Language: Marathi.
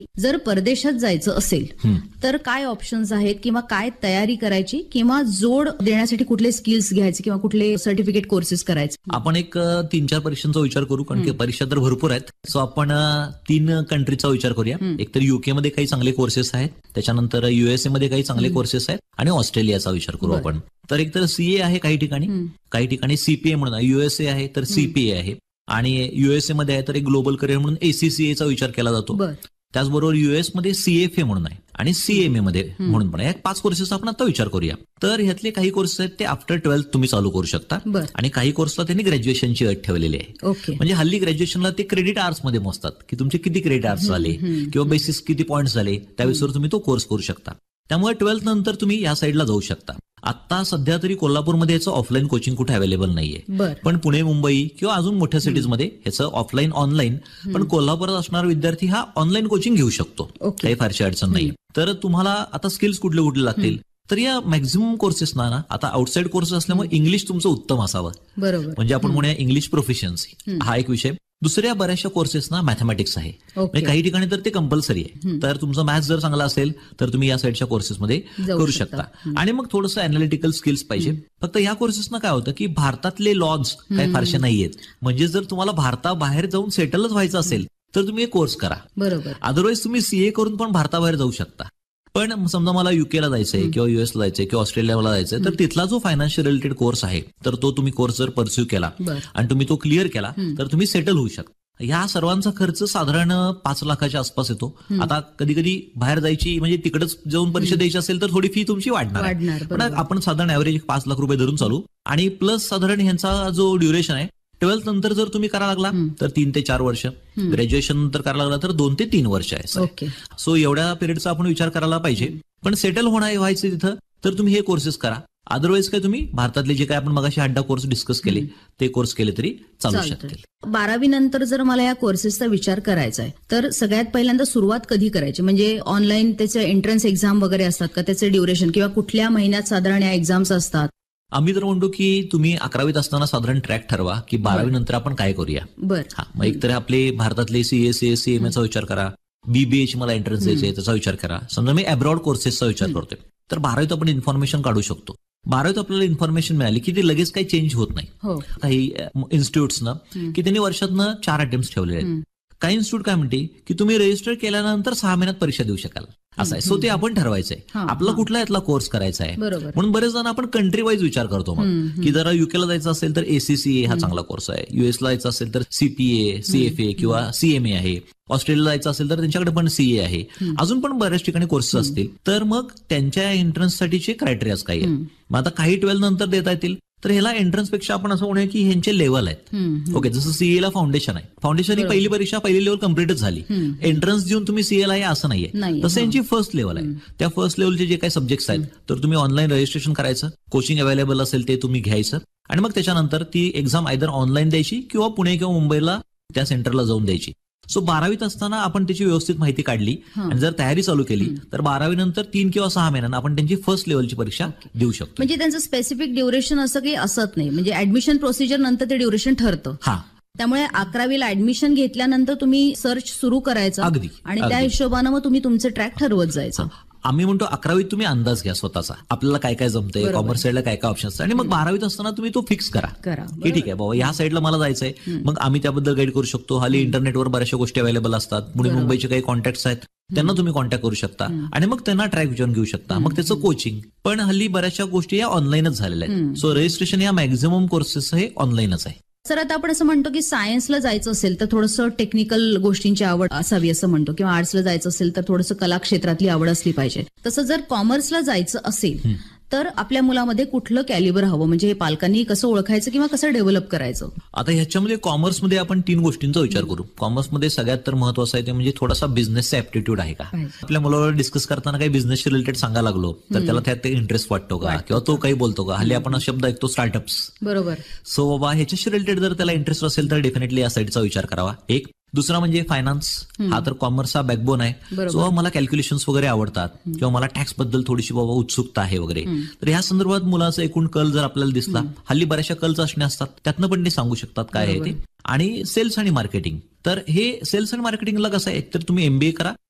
जर परदेशात जायचं असेल तर काय ऑप्शन्स आहेत किंवा काय तयारी करायची किंवा जोड देण्यासाठी कुठले स्किल्स घ्यायचे किंवा कुठले सर्टिफिकेट कोर्सेस करायचे? आपण एक 3-4 परीक्षांचा विचार करू, कारण की परीक्षा तर भरपूर आहेत. सो आपण 3 कंट्रीचा विचार करूया. एक तर युके मध्ये काही चांगले कोर्सेस आहेत, त्याच्यानंतर युएसए मध्ये काही चांगले कोर्सेस आहेत आणि ऑस्ट्रेलियाचा विचार करू आपण. तर एक तर सीए आहे काही ठिकाणी सीपीए म्हणून, युएसए आहे तर सीपीए आहे आणि युएसए मध्ये आहे तर एक ग्लोबल करिअर म्हणून एसीसीएचा विचार केला जातो. त्याचबरोबर युएस मध्ये सीएफए म्हणून आहे आणि सीएमए मध्ये म्हणून पण आहे. 5 कोर्सेस आपण आता विचार करूया. तर ह्यातले काही कोर्सेस आहेत ते आफ्टर 12th तुम्ही चालू करू शकता आणि काही कोर्सला त्यांनी ग्रॅज्युएशनची अट ठेवलेली आहे. म्हणजे हल्ली ग्रॅज्युएशनला ते क्रेडिट आवर्स मध्ये मोजतात की तुमचे किती क्रेडिट आवर्स झाले किंवा बेसिस किती पॉईंट्स झाले, त्यावेळेसवर तुम्ही तो कोर्स करू शकता. त्यामुळे 12th नंतर तुम्ही या साईडला जाऊ शकता. आता सध्या तरी कोल्हापूरमध्ये याचं ऑफलाईन कोचिंग कुठे अवेलेबल नाहीये, पण पुणे, मुंबई किंवा अजून मोठ्या सिटीजमध्ये याचं ऑफलाईन ऑनलाईन, पण कोल्हापुरात असणारा विद्यार्थी हा ऑनलाईन कोचिंग घेऊ शकतो, काही फारशी अडचण नाही. तर तुम्हाला आता स्किल्स कुठले कुठले लागतील, तर या मॅक्झिमम कोर्सेसना ना आता आउटसाइड कोर्सेस असल्यामुळे इंग्लिश तुमचं उत्तम असावं. म्हणजे आपण म्हणूया इंग्लिश प्रोफिशियन्सी हा एक विषय. दुसऱ्या बऱ्याचशा कोर्सेसना मॅथमॅटिक्स आहे, म्हणजे काही ठिकाणी तर ते कंपल्सरी आहे. तर तुमचं मॅथ्स जर चांगला असेल तर तुम्ही या साईडच्या कोर्सेसमध्ये करू शकता. आणि मग थोडंसं अॅनालिटिकल स्किल्स पाहिजे. फक्त या कोर्सेसना काय होतं की भारतातले लॉज काही फारसे नाहीयेत. म्हणजे जर तुम्हाला भारताबाहेर जाऊन सेटलच व्हायचं असेल तर तुम्ही एक कोर्स करा. अदरवाईज तुम्ही सीए करून पण भारताबाहेर जाऊ शकता. पण समजा मला युकेला जायचंय किंवा युएसला जायचंय किंवा ऑस्ट्रेलियाला जायचंय, तर तिथला जो फायनान्शियल रिलेटेड कोर्स आहे तर तो तुम्ही कोर्स जर परस्यू केला आणि तुम्ही तो क्लिअर केला तर तुम्ही सेटल होऊ शकता. या सर्वांचा खर्च साधारण 5 लाखाच्या आसपास येतो. आता कधी कधी बाहेर जायची म्हणजे तिकडेच जाऊन परीक्षा द्यायची असेल तर थोडी फी तुमची वाढणार, पण आपण साधारण ॲव्हरेज 5 लाख रुपये धरून चालू. आणि प्लस साधारण ह्यांचा जो ड्युरेशन आहे 12th नंतर जर तुम्ही करायला लागला तर 3 ते 4 वर्ष, ग्रॅज्युएशन नंतर करायला लागला तर 2 ते 3 वर्ष आहे. सो एवढ्या पिरियडचा आपण विचार करायला पाहिजे. पण सेटल व्हायचं तिथं तर तुम्ही हे कोर्सेस करा. अदरवाईज काय तुम्ही भारतातले जे काय आपण मगाशी 8 कोर्स डिस्कस केले ते कोर्स केले तरी चालू शकतील. 12वी नंतर जर मला या कोर्सेसचा विचार करायचा आहे तर सगळ्यात पहिल्यांदा सुरुवात कधी करायची? म्हणजे ऑनलाईन त्याचे एंट्रन्स एक्झाम वगैरे असतात का, त्याचे ड्युरेशन किंवा कुठल्या महिन्यात साधारण या एक्झाम्स असतात? आम्ही तर म्हणतो की तुम्ही 11वीत असताना साधारण ट्रॅक ठरवा की 12वी नंतर आपण काय करूया. मग एक तर आपले भारतातले सीएसए सीएमएचा विचार करा, बीबीएची मला एंट्रन्स द्यायचे त्याचा विचार करा. समजा मी अब्रॉड कोर्सेसचा विचार करतोय तर 12वीत आपण इन्फॉर्मेशन काढू शकतो. 12वीत आपल्याला इन्फॉर्मेशन मिळाली की ती लगेच काही चेंज होत नाही. काही इन्स्टिट्यूट्सनं की त्यांनी वर्षातनं 4 अटेम्प्ट्स ठेवलेले आहेत. काही इन्स्टिट्यूट काय म्हणते की तुम्ही रजिस्टर केल्यानंतर 6 महिन्यात परीक्षा देऊ शकाल, असं आहे. सो ते आपण ठरवायचंय आपला कुठला यातला कोर्स करायचा आहे. म्हणून बरेच जण आपण कंट्री वाईज विचार करतो. मग की जरा युकेला जायचं असेल तर एसीसीए हा चांगला कोर्स आहे, युएसला जायचं असेल तर सीपीए सीएफए किंवा सीएमए आहे, ऑस्ट्रेलियाला जायचं असेल तर त्यांच्याकडे पण सीए आहे, अजून पण बऱ्याच ठिकाणी कोर्सेस असतील. तर मग त्यांच्या एंट्रन्ससाठीचे क्रायटेरियाज काही आहेत. मग आता काही 12 नंतर देता येतील तर ह्याला एंट्रन्स पेक्षा आपण असं म्हणूया की ह्यांचे लेव्हल आहेत. ओके, जसं सीएला फाउंडेशन आहे, फाउंडेशन ही पहिली परीक्षा पहिली लेव्हल कम्प्लीटच झाली, एंट्रन्स देऊन तुम्ही सीएला आहे असं नाहीये. तसं यांची फर्स्ट लेव्हल आहे. त्या फर्स्ट लेव्हलचे जे काही सब्जेक्ट्स आहेत तर तुम्ही ऑनलाईन रजिस्ट्रेशन करायचं, कोचिंग अवेलेबल असेल ते तुम्ही घ्यायचं आणि मग त्याच्यानंतर ती एक्झाम आयदर ऑनलाईन द्यायची किंवा पुणे किंवा मुंबईला त्या सेंटरला जाऊन द्यायची. सो 12वीत असताना आपण त्याची व्यवस्थित माहिती काढली आणि जर तयारी चालू केली तर 12वी नंतर 3 किंवा 6 महिन्यांना आपण त्यांची फर्स्ट लेव्हलची परीक्षा देऊ शकतो. म्हणजे त्यांचं स्पेसिफिक ड्युरेशन असं काही असत नाही, म्हणजे ऍडमिशन प्रोसिजर नंतर ते ड्युरेशन ठरतं. त्यामुळे 11वीला ऍडमिशन घेतल्यानंतर तुम्ही सर्च सुरू करायचा आणि त्या हिशोबानं मग तुम्ही तुमचं ट्रॅक ठरवत जायचं. आम्ही म्हणतो 11वीत तुम्ही अंदाज घ्या स्वतःचा, आपल्याला काय काय जमतंय, कॉमर्स साईडला काय काय ऑप्शन्स, आणि मग 12वीत असताना तुम्ही तो फिक्स करा की ठीक आहे बाबा ह्या साईडला मला जायचंय. मग आम्ही त्याबद्दल गाईड करू शकतो. हल्ली इंटरनेटवर बऱ्याचशा गोष्टी अवेलेबल असतात. पुणे मुंबईचे काही कॉन्टॅक्ट्स आहेत त्यांना तुम्ही कॉन्टॅक्ट करू शकता आणि मग त्यांना ट्रॅक विचारून घेऊ शकता. मग त्याचं कोचिंग पण हल्ली बऱ्याचशा गोष्टी या ऑनलाईनच झालेल्या आहेत. सो रजिस्ट्रेशन या मॅक्झिमम कोर्सेस हे ऑनलाईनच आहे. सर, आता आपण असं म्हणतो की सायन्सला जायचं असेल तर थोडंसं टेक्निकल गोष्टींची आवड असावी असं म्हणतो, किंवा आर्ट्सला जायचं असेल तर थोडंसं कला क्षेत्रातली आवड असली पाहिजे. तसं जर कॉमर्सला जायचं असेल तर आपल्या मुलामध्ये कुठलं कॅलिबर हवं, म्हणजे हे पालकांनी कसं ओळखायचं किंवा कसं डेव्हलप करायचं? आता ह्याच्यामध्ये कॉमर्समध्ये आपण 3 गोष्टींचा विचार करू. कॉमर्समध्ये सगळ्यात तर महत्वाचं आहे ते म्हणजे थोडासा बिझनेसचा ऍप्टिट्यूड आहे का. आपल्या मुलावर डिस्कस करताना काही बिझनेसशी रिलेटेड सांगायला लागलो तर त्याला त्यात इंटरेस्ट वाटतो का, किंवा तो काही बोलतो का. हल्ली आपण शब्द ऐकतो स्टार्टअप्स. बरोबर. सो बाबा ह्याच्याशी रिलेटेड जर त्याला इंटरेस्ट असेल तर डेफिनेटली या साईडचा विचार करावा. एक. दुसरा म्हणजे फायनान्स, हा तर कॉमर्सचा बॅकबोन आहे. सो मला कॅल्क्युलेशन्स वगैरे आवडतात किंवा मला टॅक्स बद्दल थोडीशी बाबा उत्सुकता आहे वगैरे, तर ह्या संदर्भात मुलाचा एकूण कल जर आपल्याला दिसला, हल्ली बऱ्याचशा कल चाचण्या असतात त्यातनं पण ते सांगू शकतात काय आहे ते. आणि सेल्स आणि मार्केटिंग, तर हे सेल्स आणि मार्केटिंगला कसं आहे, एकतर तुम्ही एमबीए करा